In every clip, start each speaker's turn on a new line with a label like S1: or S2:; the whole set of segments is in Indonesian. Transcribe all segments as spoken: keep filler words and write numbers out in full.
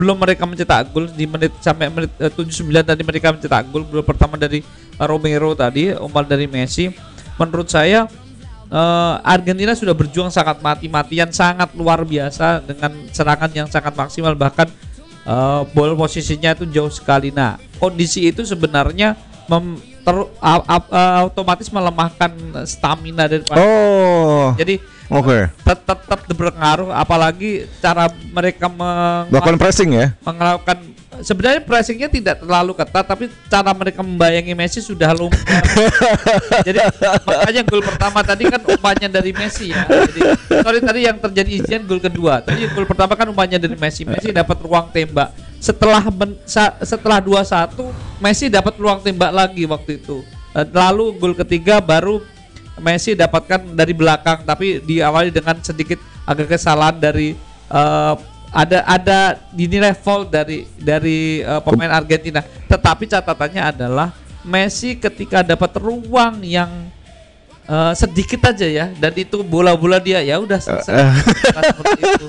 S1: belum mereka mencetak gol di menit sampai menit uh, tujuh puluh sembilan tadi mereka mencetak gol. Gol pertama dari uh, Romero tadi, umpan dari Messi. Menurut saya uh, Argentina sudah berjuang sangat mati-matian, sangat luar biasa dengan serangan yang sangat maksimal, bahkan uh, ball posisinya itu jauh sekali. Nah, kondisi itu sebenarnya mem, ter, uh, uh, uh, otomatis melemahkan stamina dari
S2: Oh.
S1: Jadi
S2: Oke.
S1: Okay. Tetap berpengaruh, apalagi cara mereka
S2: melakukan pressing ya.
S1: Melakukan sebenarnya pressingnya tidak terlalu ketat, tapi cara mereka membayangi Messi sudah lumpuh. Jadi makanya gol pertama tadi kan umpannya dari Messi ya. Jadi sorry tadi yang terjadi insiden gol kedua. Tadi gol pertama kan umpannya dari Messi. Messi dapat ruang tembak. Setelah ben, sa, setelah dua satu Messi dapat ruang tembak lagi waktu itu. Lalu gol ketiga baru Messi dapatkan dari belakang, tapi diawali dengan sedikit agak kesalahan dari uh, ada ada dinilai foul dari dari uh, pemain Argentina. Tetapi catatannya adalah Messi ketika dapat ruang yang uh, sedikit aja ya, dan itu bola-bola dia ya udah selesai. Seperti itu.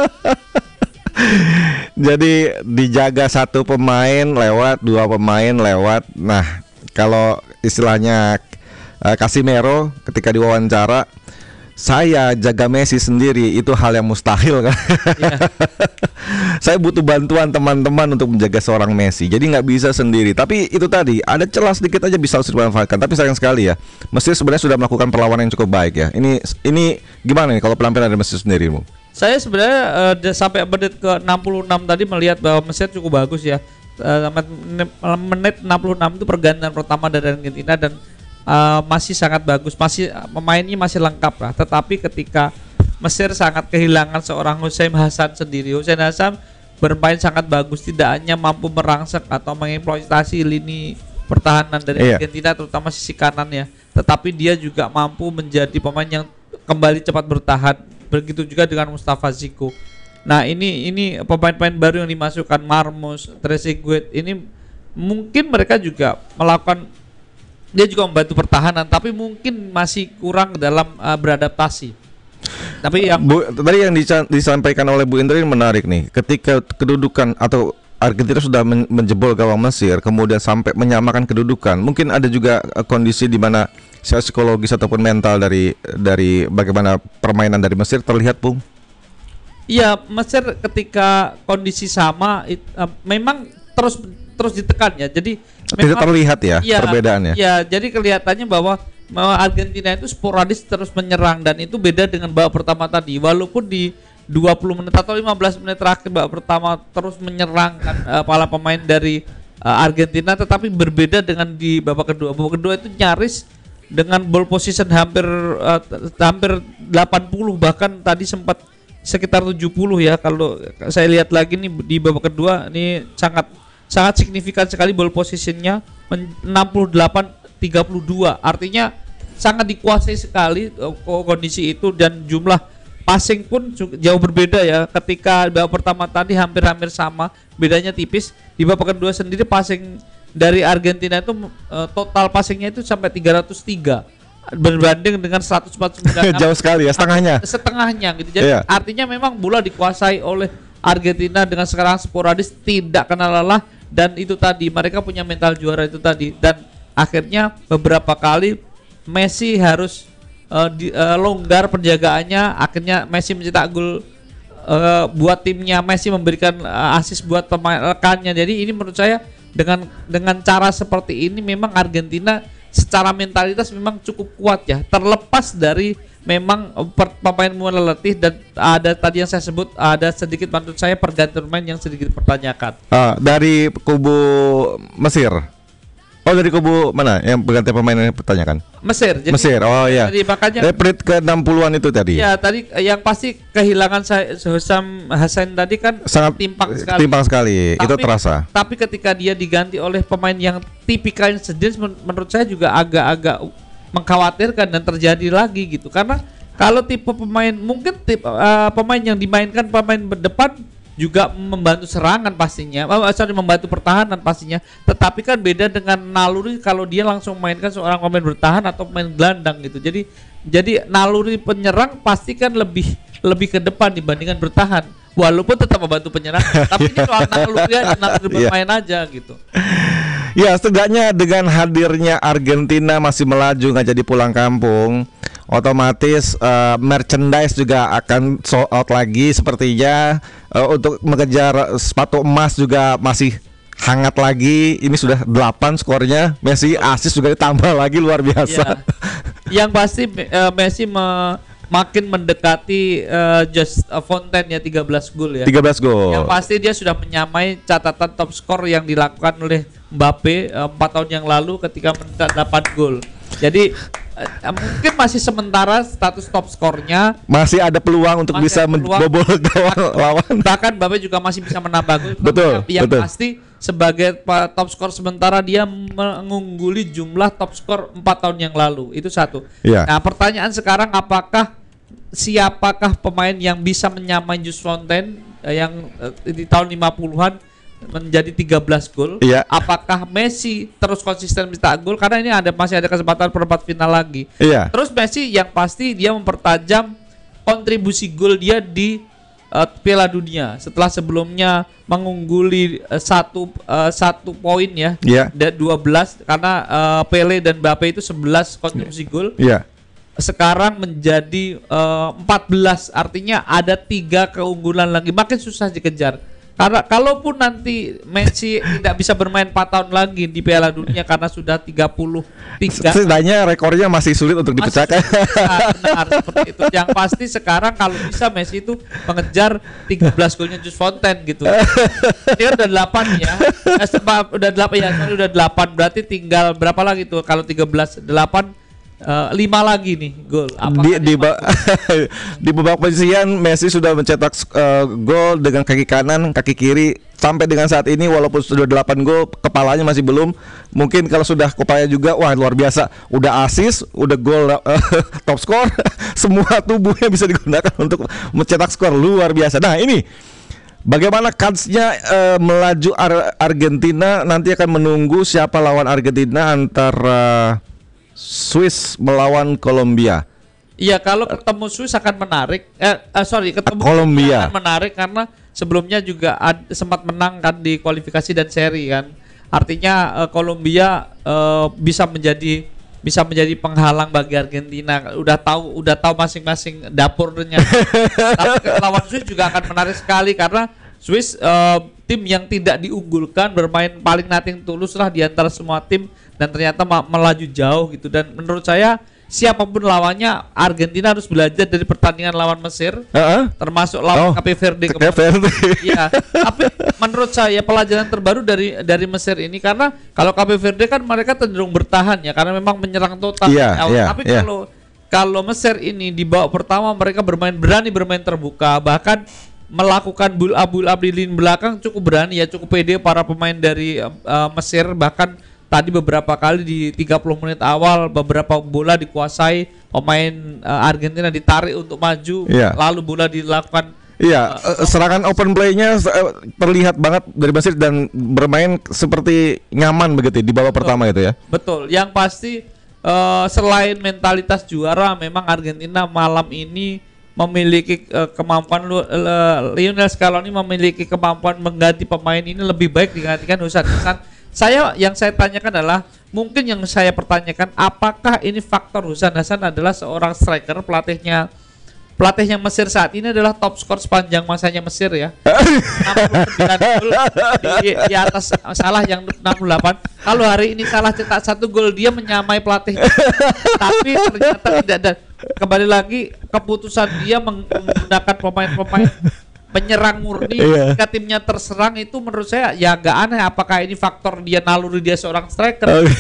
S2: Jadi dijaga satu pemain lewat, dua pemain lewat. Nah, kalau istilahnya Uh, Casemiro ketika diwawancara, saya jaga Messi sendiri itu hal yang mustahil kan. Yeah. Saya butuh bantuan teman-teman untuk menjaga seorang Messi. Jadi nggak bisa sendiri. Tapi itu tadi ada celah sedikit aja bisa dimanfaatkan. Tapi sayang sekali ya, Messi sebenarnya sudah melakukan perlawanan yang cukup baik ya. Ini ini gimana nih kalau penampilan dari Messi sendiri, Bu?
S1: Saya sebenarnya uh, sampai menit ke enam puluh enam tadi melihat bahwa Messi cukup bagus ya. Uh, menit enam puluh enam itu pergantian pertama dari Argentina dan Uh, masih sangat bagus, masih pemainnya masih lengkap lah. Tetapi ketika Mesir sangat kehilangan seorang Hussein Hassan sendiri, Hussein Hassan bermain sangat bagus, tidak hanya mampu merangsek atau mengeksploitasi lini pertahanan dari iya. Argentina, terutama sisi kanan ya, tetapi dia juga mampu menjadi pemain yang kembali cepat bertahan. Begitu juga dengan Mustafa Ziko. Nah ini ini pemain-pemain baru yang dimasukkan, Marmos, Trezeguet, ini mungkin mereka juga melakukan, dia juga membantu pertahanan, tapi mungkin masih kurang dalam uh, beradaptasi. Tapi yang
S2: Bu, tadi yang disampaikan oleh Bu Indri menarik nih. Ketika kedudukan atau Argentina sudah men menjebol gawang Mesir, kemudian sampai menyamakan kedudukan, mungkin ada juga uh, kondisi di mana secara psikologis ataupun mental dari dari bagaimana permainan dari Mesir terlihat, Bung.
S1: Iya, Mesir ketika kondisi sama, it, uh, memang terus terus ditekan ya. Jadi
S2: tidak terlihat ya, ya perbedaannya.
S1: Ya, jadi kelihatannya bahwa, bahwa Argentina itu sporadis terus menyerang, dan itu beda dengan babak pertama tadi. Walaupun di dua puluh menit atau lima belas menit terakhir babak pertama terus menyerang kan, uh, para pemain dari uh, Argentina, tetapi berbeda dengan di babak kedua. Babak kedua itu nyaris dengan ball position hampir uh, hampir delapan puluh, bahkan tadi sempat sekitar tujuh puluh ya. Kalau saya lihat lagi nih di babak kedua ini sangat sangat signifikan sekali ball positionnya, enam puluh delapan tiga puluh dua, artinya sangat dikuasai sekali uh, kondisi itu, dan jumlah passing pun jauh berbeda ya. Ketika babak pertama tadi hampir-hampir sama, bedanya tipis. Di babak kedua sendiri passing dari Argentina itu uh, total passingnya itu sampai tiga ratus tiga berbanding dengan seratus empat puluh sembilan.
S2: Jauh sekali ya, setengahnya.
S1: Setengahnya gitu. Jadi yeah. Artinya memang bola dikuasai oleh Argentina dengan sekarang sporadis, tidak kenal lelah, dan itu tadi mereka punya mental juara itu tadi, dan akhirnya beberapa kali Messi harus uh, di, uh, longgar penjagaannya. Akhirnya Messi mencetak gol uh, buat timnya, Messi memberikan uh, assist buat pemain rekannya. Jadi ini menurut saya dengan dengan cara seperti ini memang Argentina secara mentalitas memang cukup kuat ya, terlepas dari memang pemain mulai letih, dan ada tadi yang saya sebut ada sedikit menurut saya pergantian pemain yang sedikit pertanyakan.
S2: Uh, dari kubu Mesir. Oh, dari kubu mana yang pergantian pemain yang pertanyakan?
S1: Mesir. Jadi,
S2: Mesir. Oh iya.
S1: Jadi makanya
S2: reprit ke enam puluhan itu tadi.
S1: Ya, tadi yang pasti kehilangan saya Hussein Hassan tadi kan
S2: sangat
S1: timpang sekali.
S2: Timpang sekali. Tapi, itu terasa.
S1: Tapi ketika dia diganti oleh pemain yang tipikalnya sejenis, menurut saya juga agak-agak mengkhawatirkan dan terjadi lagi gitu. Karena kalau tipe pemain, mungkin tipe uh, pemain yang dimainkan pemain berdepan juga membantu serangan pastinya, oh, sorry membantu pertahanan pastinya. Tetapi kan beda dengan naluri kalau dia langsung mainkan seorang pemain bertahan atau pemain gelandang gitu. Jadi jadi naluri penyerang pasti kan lebih lebih ke depan dibandingkan bertahan. Walaupun tetap membantu penyerang, tapi ini soal naluri aja, naluri bermain aja gitu.
S2: Ya, setidaknya dengan hadirnya Argentina masih melaju nggak jadi pulang kampung, otomatis uh, merchandise juga akan sold out lagi sepertinya. Uh, untuk mengejar sepatu emas juga masih hangat lagi. Ini sudah delapan skornya. Messi assist juga ditambah lagi, luar biasa.
S1: Ya. Yang pasti uh, Messi me makin mendekati uh, Just uh, Fontaine ya, tiga belas gol ya.
S2: tiga belas gol.
S1: Yang pasti dia sudah menyamai catatan top skor yang dilakukan oleh Mbappe uh, empat tahun yang lalu ketika mencetak delapan gol. Jadi uh, mungkin masih sementara status top skornya,
S2: masih ada peluang untuk
S1: masih
S2: bisa membobol gawang lawan.
S1: Bahkan Mbappe juga masih bisa menambah gol.
S2: Betul,
S1: Yang
S2: betul.
S1: pasti sebagai pa- top skor sementara dia mengungguli jumlah top skor empat tahun yang lalu. Itu satu.
S2: Iya.
S1: Nah, pertanyaan sekarang, apakah siapakah pemain yang bisa menyamai Just Fontaine eh, yang eh, di tahun lima puluhan menjadi tiga belas gol?
S2: Iya.
S1: Apakah Messi terus konsisten mencetak gol, karena ini ada masih ada kesempatan perempat final lagi.
S2: Iya.
S1: Terus Messi yang pasti dia mempertajam kontribusi gol dia di uh, Piala Dunia setelah sebelumnya mengungguli uh, satu uh, satu poin ya.
S2: Iya.
S1: Dan dua belas karena uh, Pele dan Mbappe itu sebelas kontribusi gol.
S2: Iya.
S1: Sekarang menjadi uh, empat belas, artinya ada tiga keunggulan lagi, makin susah dikejar. Karena kalaupun nanti Messi tidak bisa bermain empat tahun lagi di Piala Dunia karena sudah tiga puluh tiga,
S2: setidaknya rekornya masih sulit untuk dipecahkan.
S1: Nah, benar seperti itu. Yang pasti sekarang kalau bisa Messi itu mengejar tiga belas golnya Just Fontaine gitu. Dia udah delapan ya. Eh, sebab udah delapan ya, sorry, udah delapan, berarti tinggal berapa lagi tuh kalau tiga belas, delapan, Uh, lima lagi nih gol.
S2: Di, di, ba- di beberapa penyisian Messi sudah mencetak uh, gol dengan kaki kanan, kaki kiri. Sampai dengan saat ini walaupun sudah delapan gol, kepalanya masih belum. Mungkin kalau sudah kepalanya juga, wah luar biasa. Udah assist, udah gol, uh, top skor. Semua tubuhnya bisa digunakan untuk mencetak skor, luar biasa. Nah ini bagaimana kansnya uh, melaju Ar- Argentina, nanti akan menunggu siapa lawan Argentina antara Swiss melawan Kolombia.
S1: Iya, kalau ketemu Swiss akan menarik. Eh, eh sorry, ketemu
S2: Kolombia
S1: akan menarik karena sebelumnya juga ad, sempat menang kan di kualifikasi dan seri kan. Artinya uh, Kolombia uh, bisa menjadi bisa menjadi penghalang bagi Argentina. Udah tahu udah tahu masing-masing dapurnya. Tapi lawan Swiss juga akan menarik sekali karena Swiss uh, tim yang tidak diunggulkan, bermain paling nothing tulus lah di antara semua tim, dan ternyata ma- melaju jauh gitu. Dan menurut saya siapapun lawannya, Argentina harus belajar dari pertandingan lawan Mesir,
S2: uh-uh.
S1: termasuk lawan
S2: Oh,
S1: Cape Verde
S2: Cape Verde.
S1: Iya, tapi menurut saya pelajaran terbaru dari dari Mesir ini, karena kalau Cape Verde kan mereka cenderung bertahan ya, karena memang menyerang total.
S2: Iya,
S1: awal.
S2: iya,
S1: Tapi
S2: iya.
S1: kalau kalau Mesir ini di babak pertama mereka bermain berani bermain terbuka, bahkan melakukan build up build up di lini belakang cukup berani ya, cukup pede para pemain dari uh, Mesir. Bahkan tadi beberapa kali di tiga puluh menit awal beberapa bola dikuasai pemain uh, Argentina, ditarik untuk maju,
S2: Iya.
S1: lalu bola dilakukan.
S2: Iya, uh, serangan open play-nya uh, terlihat banget dari Mesir dan bermain seperti nyaman begitu di babak pertama itu ya.
S1: Betul. Yang pasti uh, selain mentalitas juara, memang Argentina malam ini memiliki uh, kemampuan lu, uh, Lionel Scaloni memiliki kemampuan mengganti pemain ini lebih baik digantikan Husan. Husan. Saya yang saya tanyakan adalah, mungkin yang saya pertanyakan, apakah ini faktor Husan Hasan adalah seorang striker, pelatihnya pelatihnya Mesir saat ini adalah top skor sepanjang masanya Mesir ya. enam puluh sembilan gol di, di atas Salah yang enam puluh delapan. Kalau hari ini Salah cetak satu gol, dia menyamai pelatih. Tapi ternyata tidak ada. Kembali lagi keputusan dia meng- menggunakan pemain-pemain penyerang murni
S2: Iya.
S1: ketika timnya terserang, itu menurut saya ya agak aneh. Apakah ini faktor dia naluri dia seorang striker?
S2: Oke.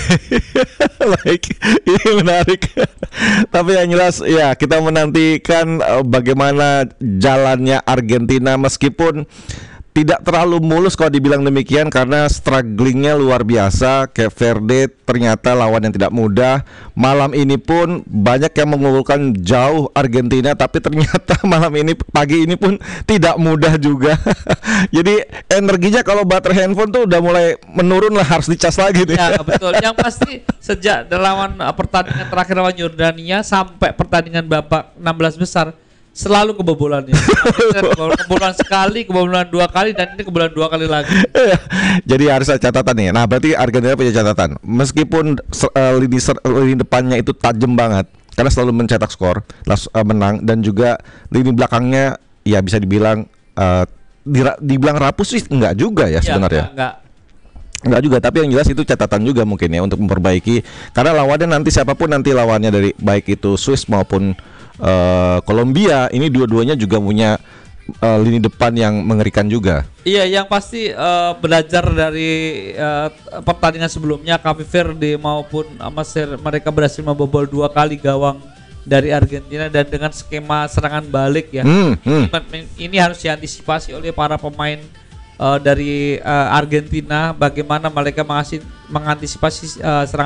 S2: Baik, ini menarik. Tapi yang jelas ya kita menantikan uh, bagaimana jalannya Argentina, meskipun tidak terlalu mulus kalau dibilang demikian karena strugglingnya luar biasa. Cape Verde ternyata lawan yang tidak mudah. Malam ini pun banyak yang mengunggulkan jauh Argentina, tapi ternyata malam ini, pagi ini pun tidak mudah juga. Jadi energinya kalau baterai handphone tuh udah mulai menurun lah, harus dicas lagi nih.
S1: Ya betul. Yang pasti sejak lawan uh, pertandingan terakhir lawan Yordania sampai pertandingan babak enam belas besar, selalu kebobolannya. Kebobolan sekali, kebobolan dua kali, dan ini kebobolan dua kali lagi.
S2: Jadi harus ada catatan nih. Nah, berarti Argentina punya catatan. Meskipun uh, lini, lini depannya itu tajam banget, karena selalu mencetak skor, las, uh, menang, dan juga lini belakangnya ya bisa dibilang uh, dira, dibilang rapuh sih enggak juga ya, ya sebenarnya.
S1: Enggak, enggak.
S2: Enggak juga, tapi yang jelas itu catatan juga mungkin ya untuk memperbaiki. Karena lawannya nanti siapapun nanti lawannya dari baik itu Swiss maupun uh, Kolombia, ini dua-duanya juga punya uh, lini depan yang mengerikan juga.
S1: Iya, yang pasti uh, belajar dari uh, pertandingan sebelumnya, Cape Verde maupun Mesir, mereka berhasil membobol dua kali gawang dari Argentina, dan dengan skema serangan balik ya. Hmm, hmm. Ini harus diantisipasi oleh para pemain uh, dari uh, Argentina, bagaimana mereka mengasih mengantisipasi uh, serangan